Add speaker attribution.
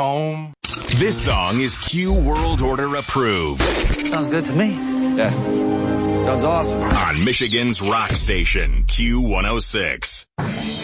Speaker 1: home.
Speaker 2: This song is Q World Order approved.
Speaker 3: Sounds good to me.
Speaker 4: Yeah. Sounds awesome.
Speaker 2: On Michigan's rock station, Q106.